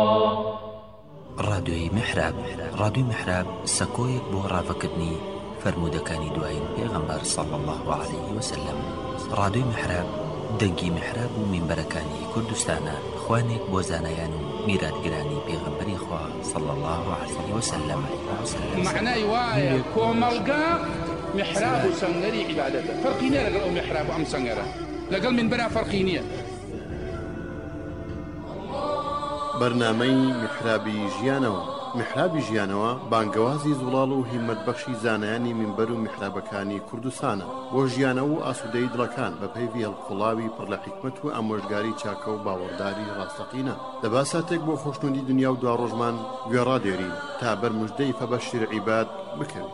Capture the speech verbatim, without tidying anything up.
ڕادیۆی میحراب ڕادیۆی میحراب سەکۆیەک بۆ ڕاوەکردنی فەرموودەکانی دوایین پێغەمبەر صلی الله عليه وسلم. ڕادیۆی میحراب دەنگی میحراب و مینبەرەکانی کوردستانە، خوانێک بۆ زانایان و میراتگرانی پێغەمبەری خوا صلی الله عليه وسلم. معنای وایە کۆمەڵگا میحراب و سەنگەری عیبادەتە، فەرقی نییە لەگەڵ ئەو میحراب و ئەم سەنگەرە، لەگەڵ مینبەرە فەرقی نییە. بەرنامەی میحرابی ژیانەوە. میحرابی ژیانەوە بانگەوازی زوڵاڵ و هیممەتبەخشی زانایانی مینبەر و میحرابەکانی کوردستانە بۆ ژیانەوە و ئاسوودەی دڵەکان بە پەیوی هەڵقوڵاوی پڕ لە حیکمەت و ئامۆژگاری چاکە و باوەڕداری ڕاستەقینە. لە باساتێک بۆ خۆشنودی دنیا و دوا ڕۆژمان گوێڕادێرین تا بەرموژدەی فەبەشیر عیباد بکەوین.